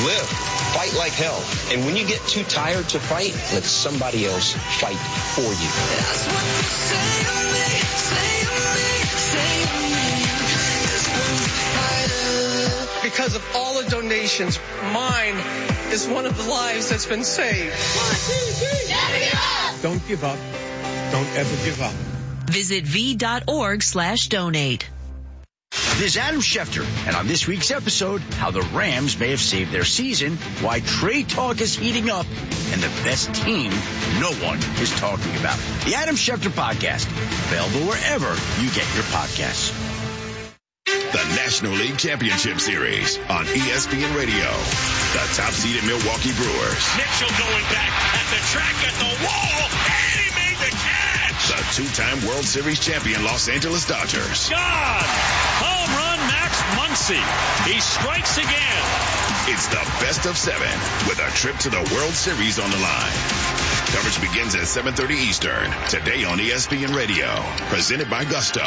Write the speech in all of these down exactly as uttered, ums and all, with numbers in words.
Live. Fight like hell. And when you get too tired to fight, let somebody else fight for you. That's what you say to me, say to me, say to me. This one's a fighter. Because of all the donations, mine is one of the lives that's been saved. One, two, three. Never give up. Don't give up. Don't ever give up. Visit v.org slash donate. This is Adam Schefter, and on this week's episode, how the Rams may have saved their season, why trade talk is heating up, and the best team no one is talking about. The Adam Schefter Podcast, available wherever you get your podcasts. The National League Championship Series on E S P N Radio. The top-seeded Milwaukee Brewers. Mitchell going back at the track at the wall, and he made the catch. The two-time World Series champion Los Angeles Dodgers. God! Home run, Max Muncy. He strikes again. It's the best of seven with a trip to the World Series on the line. Coverage begins at seven thirty Eastern, today on E S P N Radio. Presented by Gusto.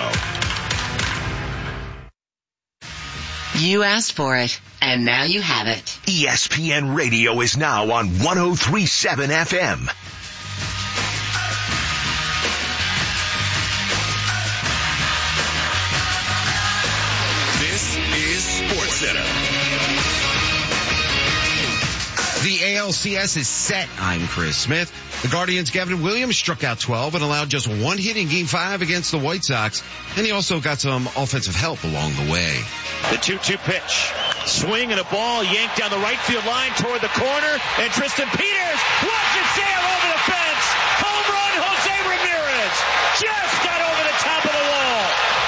You asked for it, and now you have it. E S P N Radio is now on one oh three point seven F M. This is SportsCenter. The A L C S is set. I'm Chris Smith. The Guardians' Gavin Williams struck out twelve and allowed just one hit in Game five against the White Sox, and he also got some offensive help along the way. The two two pitch. Swing and a ball yanked down the right field line toward the corner, and Tristan Peters watch it sail over the fence. Home run, Jose Ramirez. Just got over the top of the wall.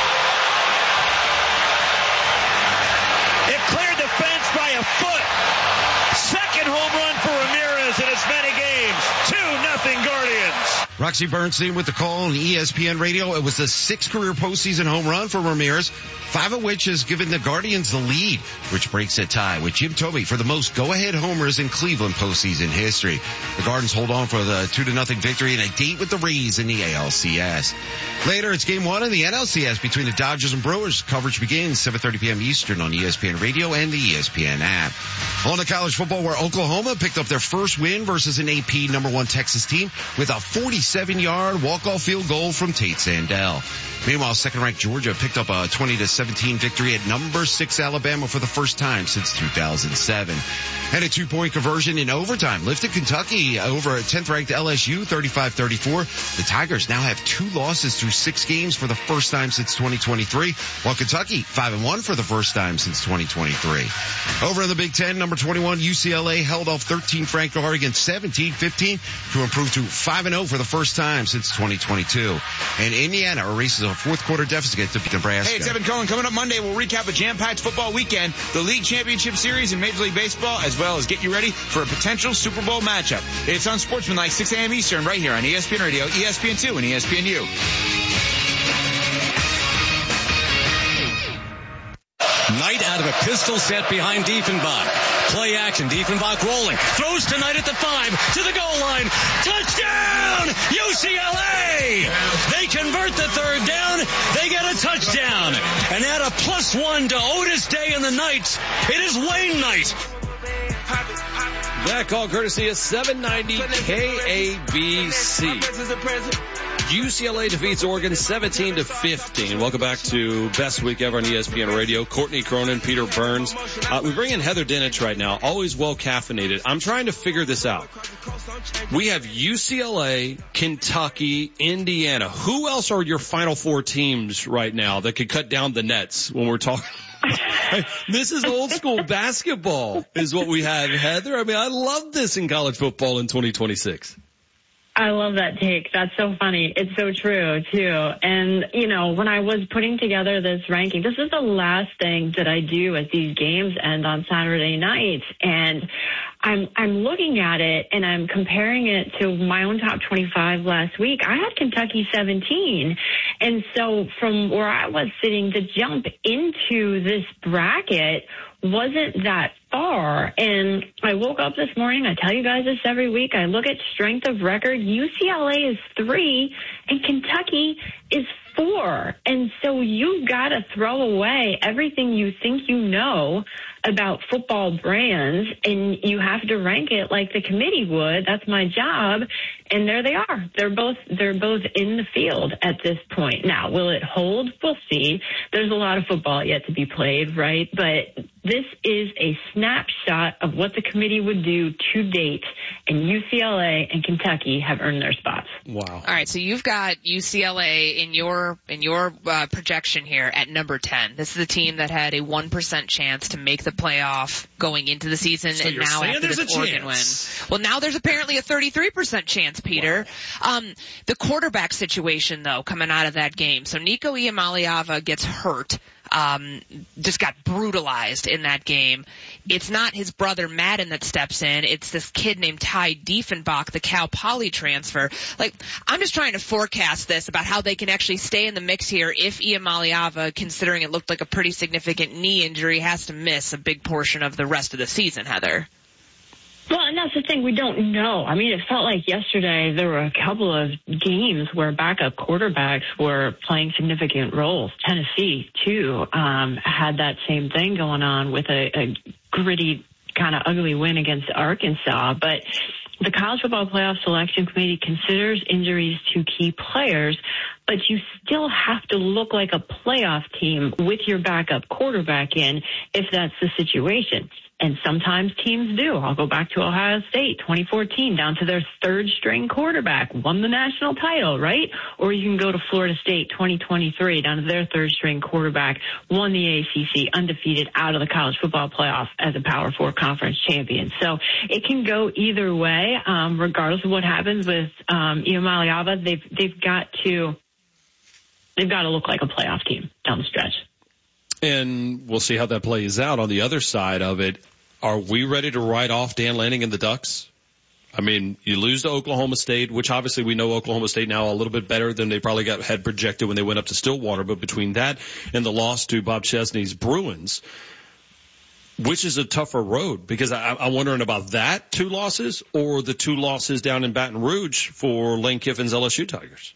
It cleared the fence by a foot. Second home run for Ramirez in as many games. two nothing Guardians. Roxy Bernstein with the call on E S P N Radio. It was the sixth career postseason home run for Ramirez, five of which has given the Guardians the lead, which breaks a tie with Jim Thome for the most go-ahead homers in Cleveland postseason history. The Guardians hold on for the two to nothing victory and a date with the Rays in the A L C S. Later, it's game one in the N L C S between the Dodgers and Brewers. Coverage begins seven thirty p.m. Eastern on E S P N Radio and the E S P N app. On to college football, where Oklahoma picked up their first win versus an A P number one Texas team with a forty-seven yard walk-off field goal from Tate Sandell. Meanwhile, second-ranked Georgia picked up a twenty to seventeen victory at number six Alabama for the first time since two thousand seven. And a two-point conversion in overtime lifted Kentucky over tenth-ranked L S U thirty-five thirty-four. The Tigers now have two losses through six games for the first time since twenty twenty-three, while Kentucky five and one for the first time since twenty twenty-three. Over in the Big Ten, number twenty-one U C L A held off thirteenth ranked Oregon seventeen fifteen to improve to five and oh for the first time since twenty twenty-two. And Indiana erases a fourth quarter deficit to beat Nebraska. Hey, it's Evan Cohen. Coming up Monday, we'll recap a jam-packed football weekend, the League Championship Series in Major League Baseball, as well as get you ready for a potential Super Bowl matchup. It's Unsportsmanlike, six a.m. Eastern, right here on E S P N Radio, E S P N two, and E S P N U. Knight out of a pistol set behind Diefenbach. Play action. Diefenbach rolling. Throws to Knight at the five. To the goal line. Touchdown! U C L A! They convert the third down. They get a touchdown. And add a plus one to Otis Day and the Knights. It is Wayne Knight. That call courtesy of seven ninety K A B C. U C L A defeats Oregon seventeen to fifteen. Welcome back to Best Week Ever on E S P N Radio. Courtney Cronin, Peter Burns. Uh, we bring in Heather Dinich right now, always well caffeinated. I'm trying to figure this out. We have U C L A, Kentucky, Indiana. Who else are your Final Four teams right now that could cut down the nets when we're talking? This is old school basketball is what we have, Heather. I mean, I love this in college football in twenty twenty-six. I love that take. That's so funny. It's so true, too. And, you know, when I was putting together this ranking, this is the last thing that I do as these games end on Saturday nights. And I'm, I'm looking at it and I'm comparing it to my own top twenty-five last week. I had Kentucky seventeen. And so from where I was sitting, to jump into this bracket wasn't that far. And I woke up this morning, I tell you guys this every week, I look at strength of record. U C L A is three and Kentucky is four. And so you've got to throw away everything you think you know about football brands, and you have to rank it like the committee would. That's my job. And there they are. They're both, they're both in the field at this point. Now, will it hold? We'll see. There's a lot of football yet to be played, right? But this is a snapshot of what the committee would do to date, and U C L A and Kentucky have earned their spots. Wow. All right, so you've got U C L A in your in your uh, projection here at number ten. This is a team that had a one percent chance to make the playoff going into the season, so and you're now after there's this a Oregon chance. win. Well, now there's apparently a thirty-three percent chance, Peter. Wow. Um, the quarterback situation, though, coming out of that game. So Nico Iamaleava gets hurt. Um, just got brutalized in that game. It's not his brother Madden that steps in. It's this kid named Ty Diefenbach, the Cal Poly transfer. Like, I'm just trying to forecast this about how they can actually stay in the mix here if Iamaleava, considering it looked like a pretty significant knee injury, has to miss a big portion of the rest of the season, Heather. Well, and that's the thing. We don't know. I mean, it felt like yesterday there were a couple of games where backup quarterbacks were playing significant roles. Tennessee, too, um, had that same thing going on with a, a gritty, kind of ugly win against Arkansas. But the College Football Playoff Selection Committee considers injuries to key players, but you still have to look like a playoff team with your backup quarterback in if that's the situation. And sometimes teams do. I'll go back to Ohio State, twenty fourteen, down to their third-string quarterback, won the national title, right? Or you can go to Florida State, twenty twenty-three, down to their third-string quarterback, won the A C C, undefeated, out of the college football playoff as a Power Four conference champion. So it can go either way, um, regardless of what happens with um, Iamaleava. They've they've got to they've got to look like a playoff team down the stretch. And we'll see how that plays out. On the other side of it, are we ready to write off Dan Lanning and the Ducks? I mean, you lose to Oklahoma State, which obviously we know Oklahoma State now a little bit better than they probably got had projected when they went up to Stillwater. But between that and the loss to Bob Chesney's Bruins, which is a tougher road? Because I, I'm wondering about that two losses or the two losses down in Baton Rouge for Lane Kiffin's L S U Tigers.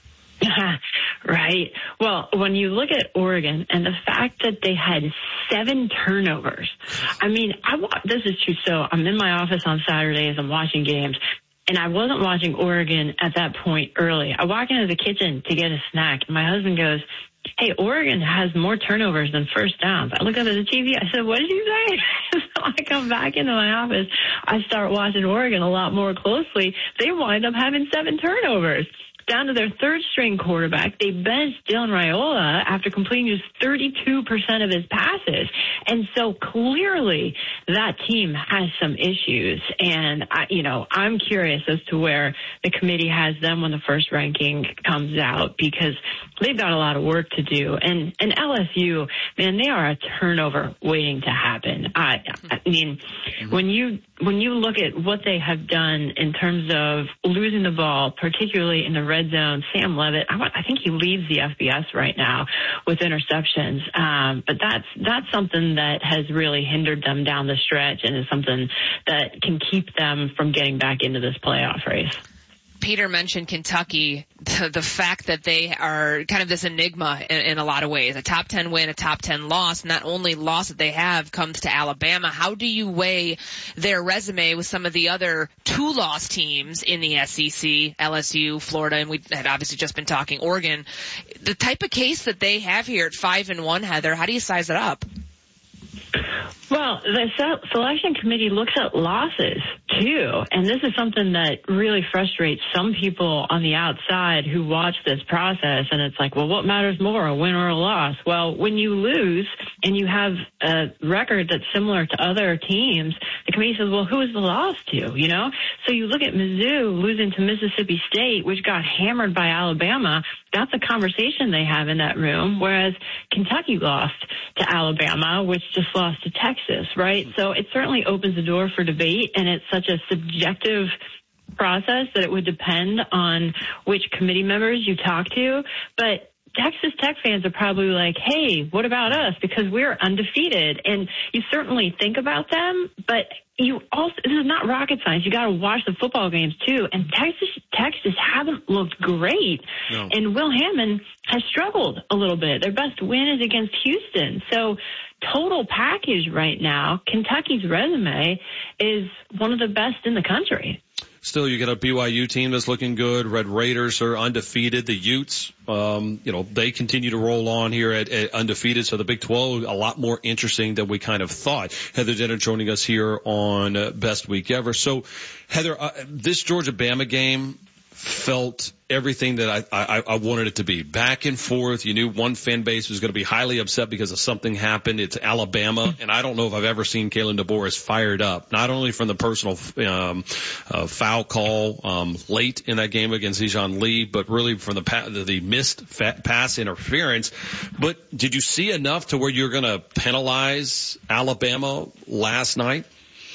Right. Well, when you look at Oregon and the fact that they had seven turnovers, I mean, I this is true. So I'm in my office on Saturdays. I'm watching games, and I wasn't watching Oregon at that point early. I walk into the kitchen to get a snack, and my husband goes, "Hey, Oregon has more turnovers than first downs." I look up at the T V. I said, "What did you say?" So I come back into my office. I start watching Oregon a lot more closely. They wind up having seven turnovers. Down to their third-string quarterback, they benched Dylan Raiola after completing just thirty-two percent of his passes. And so clearly that team has some issues. And, I, you know, I'm curious as to where the committee has them when the first ranking comes out, because they've got a lot of work to do. And, and L S U, man, they are a turnover waiting to happen. I, I mean, when you when you look at what they have done in terms of losing the ball, particularly in the red zone, Sam Levitt, I, I think he leads the F B S right now with interceptions. Um, but that's that's something that has really hindered them down the stretch, and is something that can keep them from getting back into this playoff race. Peter mentioned Kentucky, the, the fact that they are kind of this enigma in, in a lot of ways. A top ten win, a top ten loss. Not only loss that they have comes to Alabama. How do you weigh their resume with some of the other two-loss teams in the S E C, L S U, Florida, and we had obviously just been talking Oregon. The type of case that they have here at five and one, Heather, how do you size it up? Well, the selection committee looks at losses, too. And this is something that really frustrates some people on the outside who watch this process. And it's like, well, what matters more, a win or a loss? Well, when you lose and you have a record that's similar to other teams, the committee says, well, who is the loss to, you know? So you look at Mizzou losing to Mississippi State, which got hammered by Alabama. That's a conversation they have in that room, whereas Kentucky lost to Alabama, which just lost to Texas, right? So it certainly opens the door for debate, and it's such a subjective process that it would depend on which committee members you talk to. But Texas Tech fans are probably like, hey, what about us? Because we're undefeated. And you certainly think about them, but you also, this is not rocket science. You got to watch the football games too. And Texas Tech just haven't looked great. No. And Will Hammond has struggled a little bit. Their best win is against Houston. So total package right now, Kentucky's resume is one of the best in the country. Still, you got a B Y U team that's looking good. Red Raiders are undefeated. The Utes, um, you know, they continue to roll on here at, at undefeated. So the Big twelve, a lot more interesting than we kind of thought. Heather Dinner joining us here on uh, Best Week Ever. So, Heather, uh, this Georgia-Bama game felt everything that I, I, I wanted it to be. Back and forth. You knew one fan base was going to be highly upset because of something happened. It's Alabama, and I don't know if I've ever seen Kalen DeBoer as fired up, not only from the personal um, uh, foul call um, late in that game against Zijon Lee, but really from the pa- the missed fa- pass interference. But did you see enough to where you're going to penalize Alabama last night?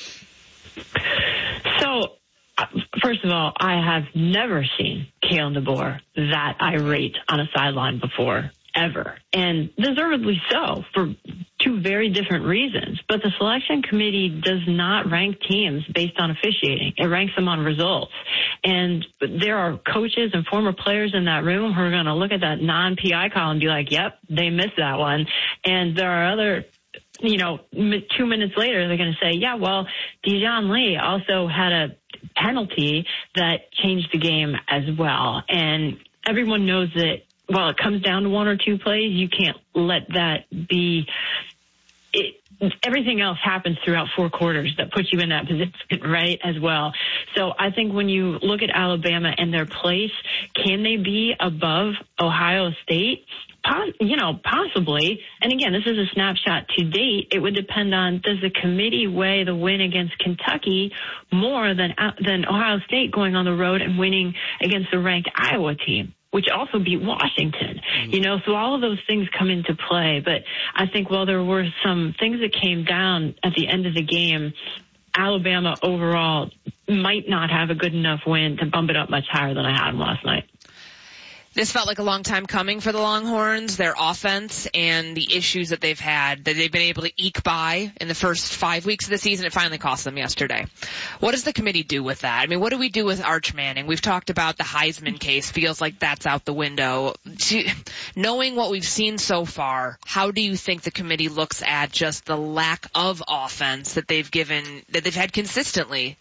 So, first of all, I have never seen Kalen DeBoer that irate on a sideline before, ever. And deservedly so, for two very different reasons. But the selection committee does not rank teams based on officiating. It ranks them on results. And there are coaches and former players in that room who are going to look at that non-P I call and be like, yep, they missed that one. And there are other you know, two minutes later, they're going to say, yeah, well, Zijon Lee also had a penalty that changed the game as well. And everyone knows that while it comes down to one or two plays, you can't let that be it. Everything else happens throughout four quarters that puts you in that position, right, as well. So I think when you look at Alabama and their place, can they be above Ohio State? You know, possibly. And again, this is a snapshot to date. It would depend on, does the committee weigh the win against Kentucky more than than Ohio State going on the road and winning against the ranked Iowa team, which also beat Washington? Mm-hmm. You know, so all of those things come into play. But I think while there were some things that came down at the end of the game, Alabama overall might not have a good enough win to bump it up much higher than I had them last night. This felt like a long time coming for the Longhorns, their offense and the issues that they've had, that they've been able to eke by in the first five weeks of the season. It finally cost them yesterday. What does the committee do with that? I mean, what do we do with Arch Manning? We've talked about the Heisman case. Feels like that's out the window. Knowing what we've seen so far, how do you think the committee looks at just the lack of offense that they've given, that they've had consistently?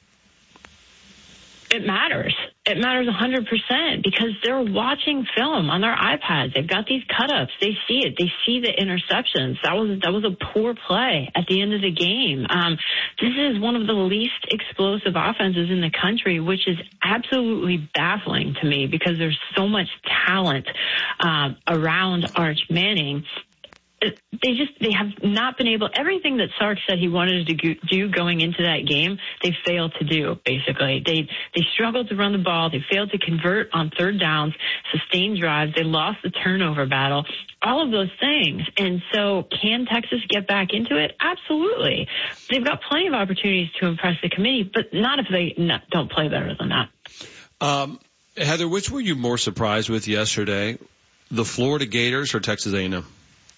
It matters. It matters one hundred percent because they're watching film on their iPads. They've got these cut-ups. They see it. They see the interceptions. That was that was a poor play at the end of the game. Um, this is one of the least explosive offenses in the country, which is absolutely baffling to me because there's so much talent uh, around Arch Manning. They just, they have not been able, everything that Sark said he wanted to do going into that game, they failed to do, basically. They, they struggled to run the ball. They failed to convert on third downs, sustain drives. They lost the turnover battle, all of those things. And so can Texas get back into it? Absolutely. They've got plenty of opportunities to impress the committee, but not if they not, don't play better than that. Um, Heather, which were you more surprised with yesterday? The Florida Gators or Texas A and M?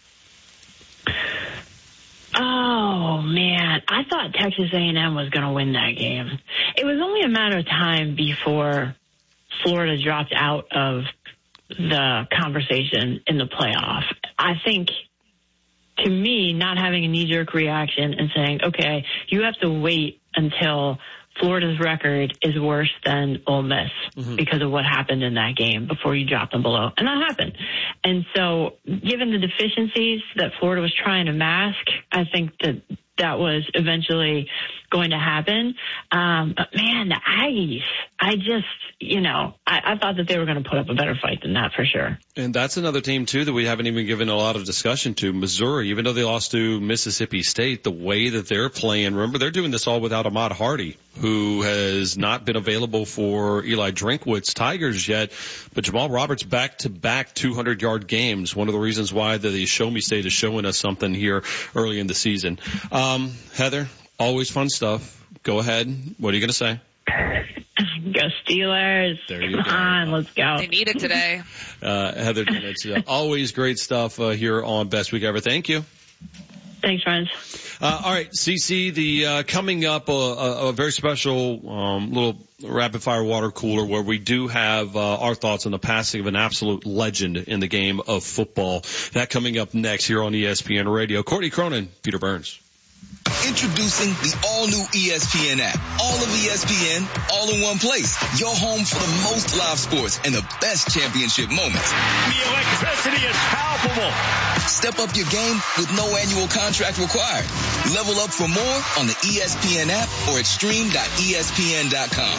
Oh, man. I thought Texas A and M was going to win that game. It was only a matter of time before Florida dropped out of the conversation in the playoff. I think, to me, not having a knee-jerk reaction and saying, okay, you have to wait until Florida's record is worse than Ole Miss mm-hmm. because of what happened in that game before you drop them below. And that happened. And so given the deficiencies that Florida was trying to mask, I think that that was eventually going to happen. Um, but man, the Aggies, I just, you know, I, I thought that they were going to put up a better fight than that for sure. And that's another team too that we haven't even given a lot of discussion to. Missouri, even though they lost to Mississippi State, the way that they're playing, remember they're doing this all without Ahmad Hardy, who has not been available for Eli Drinkwitz's Tigers yet. But Jamal Roberts back to back two hundred yard games. One of the reasons why the Show Me State is showing us something here early in the season. Um, Heather, always fun stuff. Go ahead. What are you going to say? go Steelers. There you Come go. on, let's go. They need it today. Uh, Heather, it's uh, always great stuff uh, here on Best Week Ever. Thank you. Thanks, friends. Uh, all right, C C, the uh, coming up uh, a, a very special um, little rapid fire water cooler where we do have uh, our thoughts on the passing of an absolute legend in the game of football. That coming up next here on E S P N Radio. Courtney Cronin, Peter Burns. Introducing the all-new E S P N app. All of E S P N, all in one place. Your home for the most live sports and the best championship moments. The electricity is palpable. Step up your game with no annual contract required. Level up for more on the E S P N app or at stream dot E S P N dot com.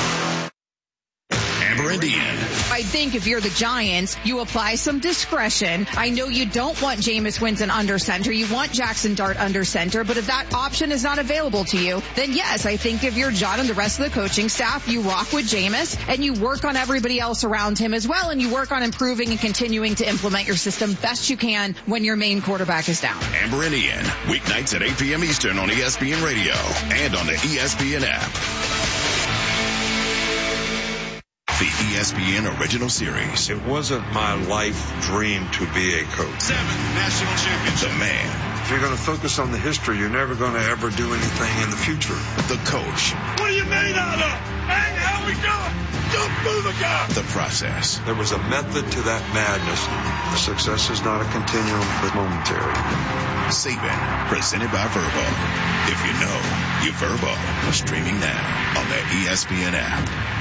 Amber and Ian. I think if you're the Giants, you apply some discretion. I know you don't want Jameis Winston under center. You want Jackson Dart under center. But if that option is not available to you, then yes, I think if you're John and the rest of the coaching staff, you rock with Jameis and you work on everybody else around him as well. And you work on improving and continuing to implement your system best you can when your main quarterback is down. Amber and Ian, weeknights at eight p.m. Eastern on E S P N Radio and on the E S P N app. The E S P N original series. It wasn't my life dream to be a coach. Seven national championships. The man. If you're going to focus on the history, you're never going to ever do anything in the future. The coach. What are you made out of? Hey, how we doing? Don't move a guy. The process. There was a method to that madness. Success is not a continuum, but momentary. Saban, presented by Verbo. If you know, you Verbo. Streaming now on the E S P N app.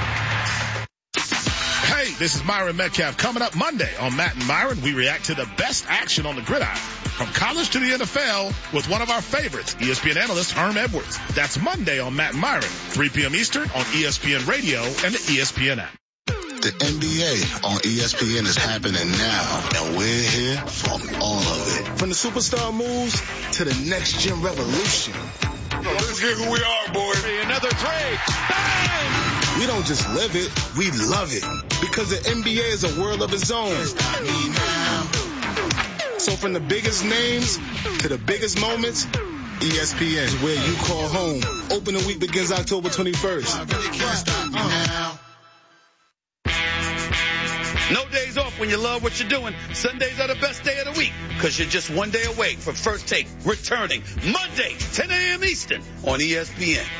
Hey, this is Myron Metcalf. Coming up Monday on Matt and Myron, we react to the best action on the gridiron. From college to the N F L with one of our favorites, E S P N analyst Herm Edwards. That's Monday on Matt and Myron, three p.m. Eastern on E S P N Radio and the E S P N app. The N B A on E S P N is happening now, and we're here for all of it. From the superstar moves to the next gen revolution. Let's get who we are, boy. Another three. Bang! We don't just live it, we love it. Because the N B A is a world of its own. So from the biggest names to the biggest moments, E S P N is where you call home. Opening week begins October twenty-first. No days off when you love what you're doing. Sundays are the best day of the week because you're just one day away from First Take returning Monday, ten a.m. Eastern on E S P N.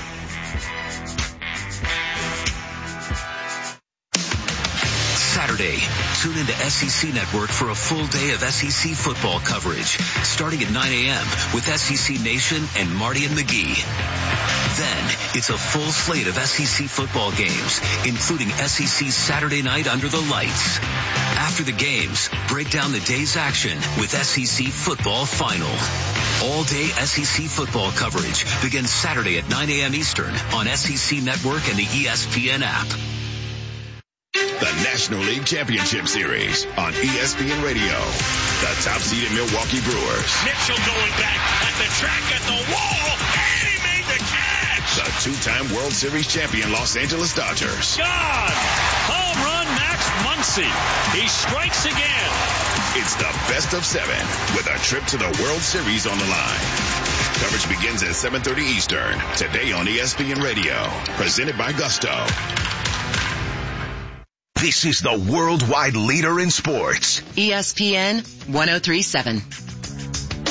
Saturday, tune into S E C Network for a full day of S E C football coverage, starting at nine a.m. with S E C Nation and Marty and McGee. Then, it's a full slate of S E C football games, including S E C Saturday Night Under the Lights. After the games, break down the day's action with S E C Football Final. All-day S E C football coverage begins Saturday at nine a.m. Eastern on S E C Network and the E S P N app. The National League Championship Series on E S P N Radio. The top-seeded Milwaukee Brewers. Mitchell going back at the track at the wall, and he made the catch. The two-time World Series champion Los Angeles Dodgers. God! Home run Max Muncy. He strikes again. It's the best of seven with a trip to the World Series on the line. Coverage begins at seven thirty Eastern. Today on E S P N Radio. Presented by Gusto. This is the worldwide leader in sports. E S P N one oh three point seven.